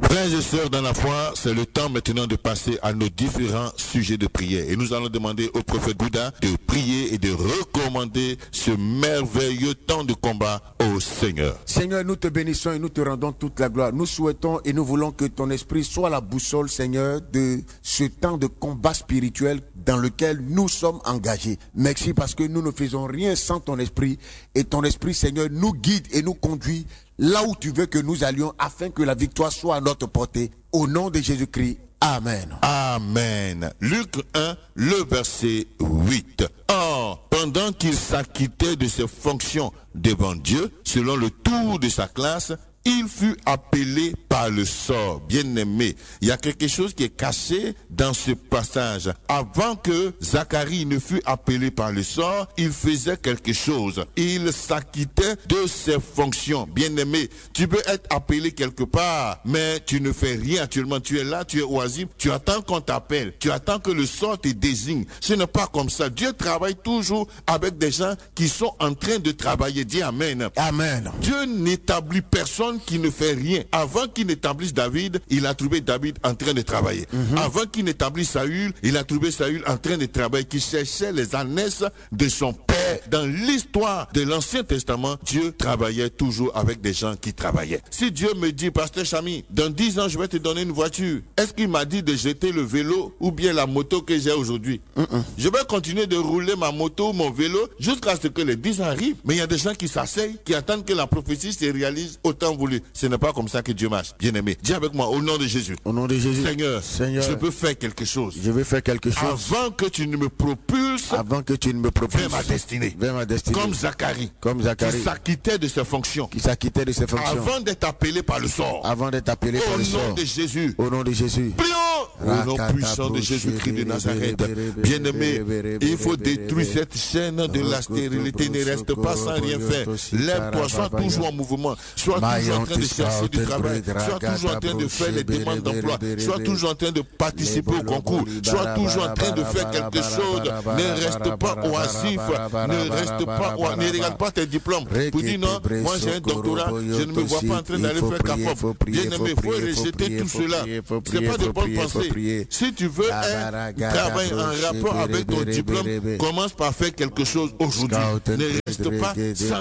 Frères et sœurs dans la foi, c'est le temps maintenant de passer à nos différents sujets de prière. Et nous allons demander au prophète Bouddha de prier et de recommander ce merveilleux temps de combat au Seigneur. Seigneur, nous te bénissons et nous te rendons toute la gloire. Nous souhaitons et nous voulons que ton esprit soit la boussole, Seigneur, de ce temps de combat spirituel dans lequel nous sommes engagés. Merci parce que nous ne faisons rien sans ton esprit. Et ton esprit, Seigneur, nous guide et nous conduit là où tu veux que nous allions afin que la victoire soit à notre portée. Au nom de Jésus-Christ. Amen. Amen. Luc 1, le verset 8. Or, pendant qu'il s'acquittait de ses fonctions devant Dieu, selon le tour de sa classe, il fut appelé par le sort. Bien-aimé, il y a quelque chose qui est caché dans ce passage. Avant que Zacharie ne fût appelé par le sort, il faisait quelque chose. Il s'acquittait de ses fonctions. Bien-aimé, tu peux être appelé quelque part, mais tu ne fais rien actuellement. Tu es là, tu es oisif, tu attends qu'on t'appelle. Tu attends que le sort te désigne. Ce n'est pas comme ça. Dieu travaille toujours avec des gens qui sont en train de travailler. Dis Amen. Amen. Dieu n'établit personne qui ne fait rien. Avant qu'il n'établisse David, il a trouvé David en train de travailler. Avant qu'il n'établisse Saül, il a trouvé Saül en train de travailler, qui cherchait les ânesses de son père. Dans l'histoire de l'Ancien Testament, Dieu travaillait toujours avec des gens qui travaillaient. Si Dieu me dit, Pasteur Chami, dans 10 ans, je vais te donner une voiture, est-ce qu'il m'a dit de jeter le vélo ou bien la moto que j'ai aujourd'hui? Je vais continuer de rouler ma moto ou mon vélo jusqu'à ce que les 10 ans arrivent. Mais il y a des gens qui s'asseyent, qui attendent que la prophétie se réalise autant voulu. Ce n'est pas comme ça que Dieu marche. Bien-aimé, dis avec moi, au nom de Jésus. Au nom de Jésus. Seigneur, je veux faire quelque chose. Je veux faire quelque chose. Avant que tu ne me propulses. Avant que tu ne me propulses. Vers ma destinée. Vers ma destinée. Comme Zacharie. Qui s'acquittait de ses fonctions. Qui s'acquittait de ses fonctions. Avant d'être appelé par le sort. Avant d'être appelé par le sort. Au nom de Jésus. Au nom de Jésus. Prions. Au nom puissant de Jésus-Christ de Nazareth. Bien-aimé, il faut détruire cette chaîne de la stérilité. Ne reste pas sans rien faire. Lève-toi, sois toujours en mouvement. Sois toujours en train de chercher du travail. Sois toujours en train de faire les demandes d'emploi. Sois toujours en train de participer au concours. Sois toujours en train de faire quelque chose. Ne reste pas oisif. Ne regarde pas tes diplômes. Pour dire non, moi j'ai un doctorat, je ne me vois pas en train d'aller faire CAPOP. Bien-aimé, il faut rejeter tout cela. Ce n'est pas de bonne pensée. Si tu veux un travail en rapport avec ton diplôme, commence par faire quelque chose aujourd'hui. Ne reste pas sans